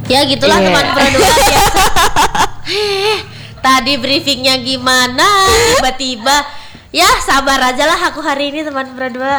Ya gitulah teman berdua biasa. Tadi briefingnya gimana? Tiba-tiba ya sabar aja lah aku hari ini teman berdua.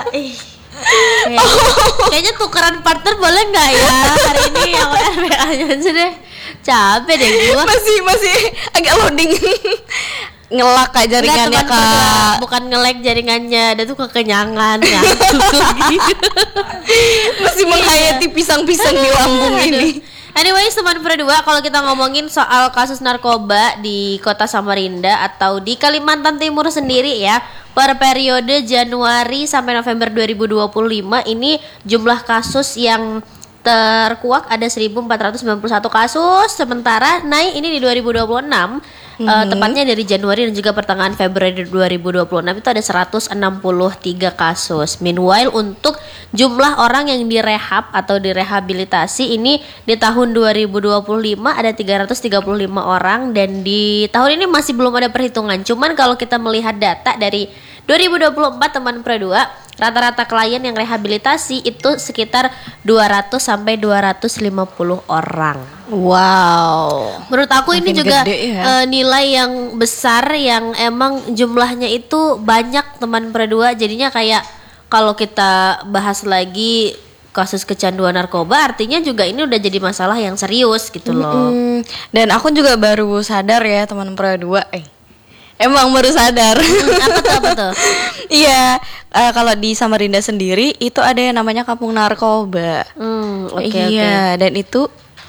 Kayaknya tukeran partner boleh nggak ya hari ini yang WA-nya aja deh. Capek deh gua. Masih agak loading. Ngelak aja jaringannya Kak. Bukan ngelek jaringannya, ada tuh kekenyangan ngantuk gitu. Masih menghayati pisang-pisang di lambung ini. Anyways teman berdua, kalau kita ngomongin soal kasus narkoba di kota Samarinda atau di Kalimantan Timur sendiri ya, per periode Januari sampai November 2025 ini jumlah kasus yang terkuak ada 1.491 kasus, sementara naik ini di 2026 tepatnya dari Januari dan juga pertengahan Februari 2026 itu ada 163 kasus. Meanwhile untuk jumlah orang yang direhab atau direhabilitasi ini di tahun 2025 ada 335 orang dan di tahun ini masih belum ada perhitungan. Cuman kalau kita melihat data dari 2024 teman Pro2, rata-rata klien yang rehabilitasi itu sekitar 200 sampai 250 orang. Wow. Menurut aku makin ini juga ya. Nilai yang besar yang emang jumlahnya itu banyak teman Pro2. Jadinya kayak kalau kita bahas lagi kasus kecanduan narkoba artinya juga ini udah jadi masalah yang serius gitu loh. Dan aku juga baru sadar ya teman Pro2. Emang baru sadar. Apa tuh? Iya, kalau di Samarinda sendiri itu ada yang namanya kampung narkoba. Oke. Dan itu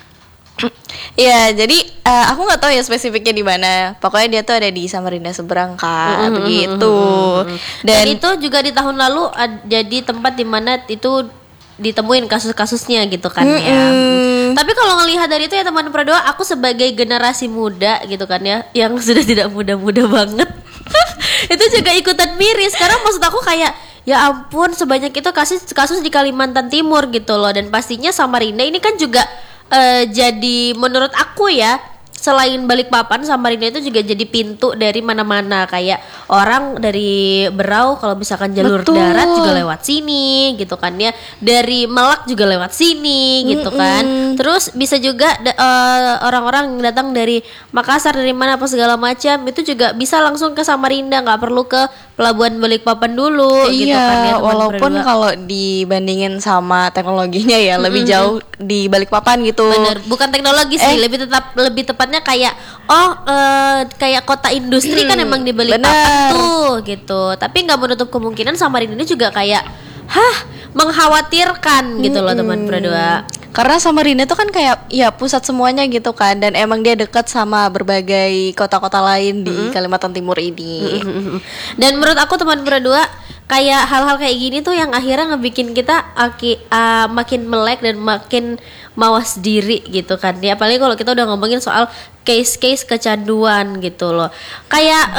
ya, jadi aku nggak tahu ya spesifiknya di mana. Pokoknya dia tuh ada di Samarinda seberang Kak, begitu. Dan itu juga di tahun lalu jadi tempat di mana itu ditemuin kasus-kasusnya gitu kan ya. Tapi kalau ngelihat dari itu ya teman Pro2, aku sebagai generasi muda gitu kan ya, yang sudah tidak muda-muda banget, itu juga ikutan miris. Karena maksud aku kayak ya ampun sebanyak itu kasus di Kalimantan Timur gitu loh. Dan pastinya Samarinda ini kan juga jadi menurut aku ya, selain Balikpapan, Samarinda itu juga jadi pintu dari mana-mana. Kayak orang dari Berau kalau misalkan jalur darat juga lewat sini gitu kan ya. Dari Melak juga lewat sini gitu kan. Terus bisa juga orang-orang yang datang dari Makassar, dari mana apa segala macam, itu juga bisa langsung ke Samarinda, nggak perlu ke pelabuhan Balikpapan dulu gitu kan ya. Walaupun kalau dibandingin sama teknologinya ya lebih jauh di Balikpapan gitu. Bener, bukan teknologi sih, lebih tepatnya kayak kayak kota industri kan emang di Balikpapan tuh gitu. Tapi nggak menutup kemungkinan Samarinda ini juga kayak mengkhawatirkan gitu loh teman Pro2. Karena Samarinda tuh kan kayak ya pusat semuanya gitu kan, dan emang dia dekat sama berbagai kota-kota lain di Kalimantan Timur ini. Dan menurut aku teman Pro2, kayak hal-hal kayak gini tuh yang akhirnya ngebikin kita makin melek dan makin mawas diri gitu kan ya. Apalagi kalau kita udah ngomongin soal case-case kecanduan gitu loh. Kayak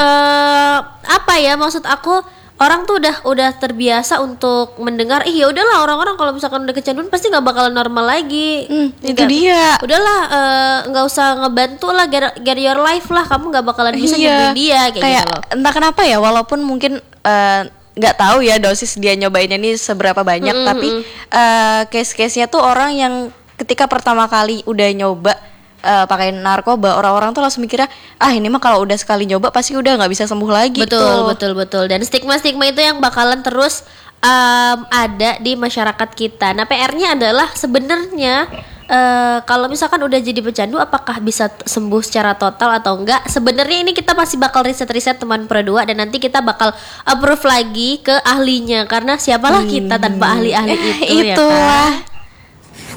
apa ya, maksud aku orang tuh udah terbiasa untuk mendengar ya udahlah, orang-orang kalau misalkan udah kecanduan pasti nggak bakalan normal lagi. Itu dia. Udahlah, nggak usah ngebantu lah, get your life lah, kamu nggak bakalan bisa nyembuhin dia kayak gitu loh. Entah kenapa ya, walaupun mungkin nggak tahu ya dosis dia nyobainnya ini seberapa banyak, tapi case-case-nya tuh orang yang ketika pertama kali udah nyoba pakai narkoba, orang-orang tuh langsung mikirnya ini mah kalau udah sekali nyoba pasti udah nggak bisa sembuh lagi. Betul. Dan stigma itu yang bakalan terus ada di masyarakat kita. Nah, PR-nya adalah sebenarnya kalau misalkan udah jadi pecandu apakah bisa sembuh secara total atau enggak? Sebenarnya ini kita masih bakal riset teman Pro2, dan nanti kita bakal approve lagi ke ahlinya, karena siapalah kita tanpa ahli-ahli itu. Itulah